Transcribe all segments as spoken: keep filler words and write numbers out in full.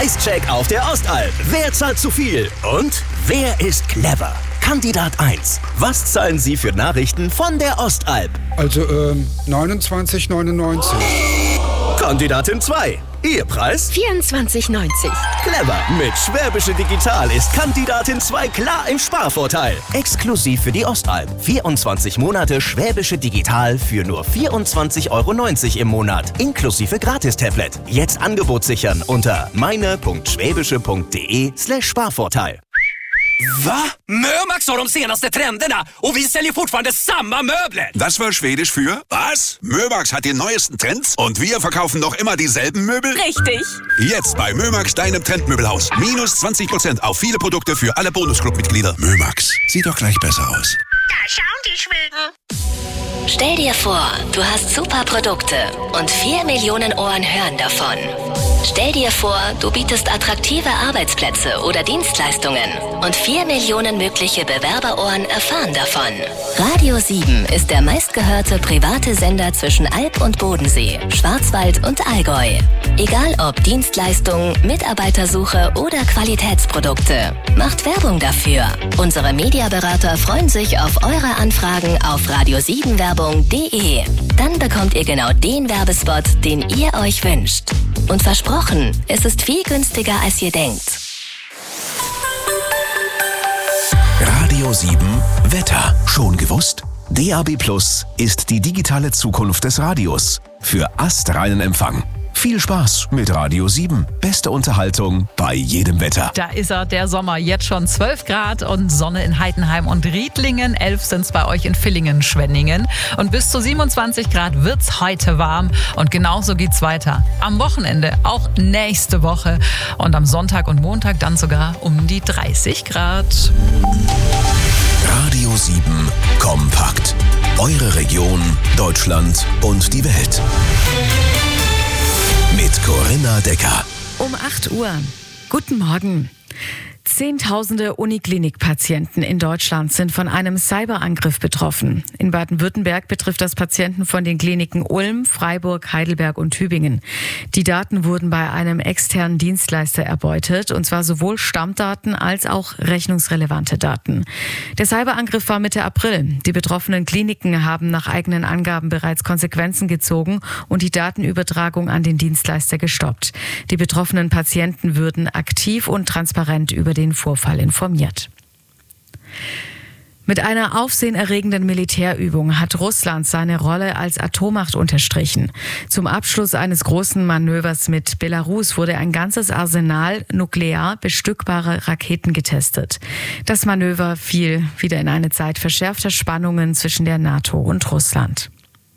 Preischeck auf der Ostalb. Wer zahlt zu viel? Und wer ist clever? Kandidat eins. Was zahlen Sie für Nachrichten von der Ostalb? Also, ähm, neunundzwanzig neunundneunzig. Kandidatin zwei. Ihr Preis? vierundzwanzig neunzig. Clever. Mit Schwäbische Digital ist Kandidatin zwei klar im Sparvorteil. Exklusiv für die Ostalb. vierundzwanzig Monate Schwäbische Digital für nur vierundzwanzig Euro neunzig im Monat. Inklusive Gratis-Tablet. Jetzt Angebot sichern unter meine.schwäbische.de slash Sparvorteil. Va? Mömax har de senaste trenderna och vi säljer fortfarande samma möbler. Das war schwedisch für was? Mömax hat die neuesten Trends und wir verkaufen noch immer dieselben Möbel? Richtig. Jetzt bei Mömax, deinem Trendmöbelhaus. Minus zwanzig Prozent auf viele Produkte für alle Bonusclub-Mitglieder. Mömax, sieht doch gleich besser aus. Da schauen die Schweden. Stell dir vor, du hast super Produkte und vier Millionen Ohren hören davon. Stell dir vor, du bietest attraktive Arbeitsplätze oder Dienstleistungen und vier Millionen mögliche Bewerberohren erfahren davon. Radio sieben ist der meistgehörte private Sender zwischen Alb und Bodensee, Schwarzwald und Allgäu. Egal ob Dienstleistungen, Mitarbeitersuche oder Qualitätsprodukte, macht Werbung dafür. Unsere Mediaberater freuen sich auf eure Anfragen auf radio sieben werbung punkt de. Dann bekommt ihr genau den Werbespot, den ihr euch wünscht. Und versprochen, es ist viel günstiger, als ihr denkt. Radio sieben Wetter. Schon gewusst? D A B Plus ist die digitale Zukunft des Radios. Für astreinen Empfang. Viel Spaß mit Radio sieben. Beste Unterhaltung bei jedem Wetter. Da ist er, der Sommer. Jetzt schon zwölf Grad und Sonne in Heidenheim und Riedlingen. elf sind es bei euch in Villingen, Schwenningen. Und bis zu siebenundzwanzig Grad wird's heute warm. Und genauso geht's weiter. Am Wochenende, auch nächste Woche. Und am Sonntag und Montag dann sogar um die dreißig Grad. Radio sieben Kompakt. Eure Region, Deutschland und die Welt. Mit Corinna Decker. Um acht Uhr. Guten Morgen. Zehntausende Uniklinik-Patienten in Deutschland sind von einem Cyberangriff betroffen. In Baden-Württemberg betrifft das Patienten von den Kliniken Ulm, Freiburg, Heidelberg und Tübingen. Die Daten wurden bei einem externen Dienstleister erbeutet, und zwar sowohl Stammdaten als auch rechnungsrelevante Daten. Der Cyberangriff war Mitte April. Die betroffenen Kliniken haben nach eigenen Angaben bereits Konsequenzen gezogen und die Datenübertragung an den Dienstleister gestoppt. Die betroffenen Patienten würden aktiv und transparent über den Vorfall informiert. Mit einer aufsehenerregenden Militärübung hat Russland seine Rolle als Atommacht unterstrichen. Zum Abschluss eines großen Manövers mit Belarus wurde ein ganzes Arsenal nuklear bestückbarer Raketen getestet. Das Manöver fiel wieder in eine Zeit verschärfter Spannungen zwischen der NATO und Russland.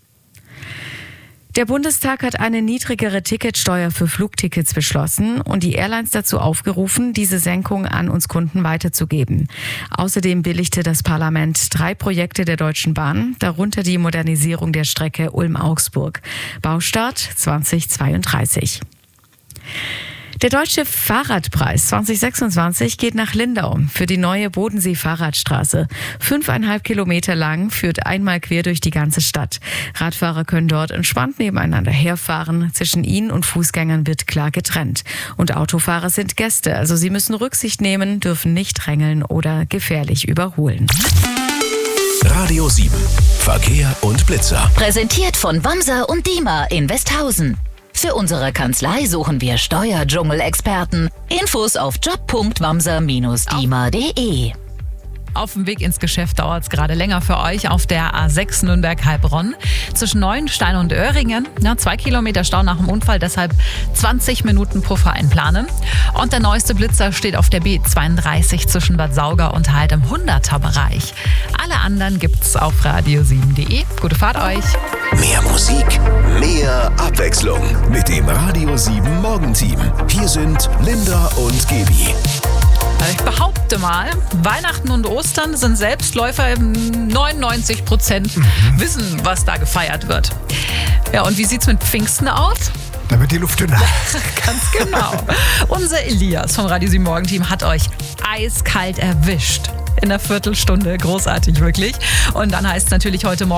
Der Bundestag hat eine niedrigere Ticketsteuer für Flugtickets beschlossen und die Airlines dazu aufgerufen, diese Senkung an uns Kunden weiterzugeben. Außerdem billigte das Parlament drei Projekte der Deutschen Bahn, darunter die Modernisierung der Strecke Ulm-Augsburg. Baustart zwanzig zweiunddreißig. Der Deutsche Fahrradpreis zwanzig sechsundzwanzig geht nach Lindau für die neue Bodensee-Fahrradstraße. Fünfeinhalb Kilometer lang, führt einmal quer durch die ganze Stadt. Radfahrer können dort entspannt nebeneinander herfahren. Zwischen ihnen und Fußgängern wird klar getrennt. Und Autofahrer sind Gäste, also sie müssen Rücksicht nehmen, dürfen nicht drängeln oder gefährlich überholen. Radio sieben. Verkehr und Blitzer. Präsentiert von Wamser und Diemer in Westhausen. Für unsere Kanzlei suchen wir Steuerdschungel-Experten. Infos auf job punkt wamser Bindestrich diemer punkt de. Auf dem Weg ins Geschäft dauert es gerade länger für euch auf der A sechs Nürnberg-Heilbronn. Zwischen Neuenstein und Öhringen. Ja, zwei Kilometer Stau nach dem Unfall, deshalb zwanzig Minuten Puffer einplanen. Und der neueste Blitzer steht auf der B zweiunddreißig zwischen Bad Sauger und halt im hunderter-Bereich. Alle anderen gibt's auf radio sieben punkt de. Gute Fahrt euch. Mehr Musik, mehr Abwechslung mit dem Radio sieben Morgenteam. Hier sind Linda und Gebi. Ich behaupte mal, Weihnachten und Ostern sind Selbstläufer. neunundneunzig Prozent mhm. wissen, was da gefeiert wird. Ja, und wie sieht's mit Pfingsten aus? Da wird die Luft dünner. Ganz genau. Unser Elias vom Radio sieben Morgenteam hat euch eiskalt erwischt. In einer Viertelstunde. Großartig, wirklich. Und dann heißt es natürlich heute Morgen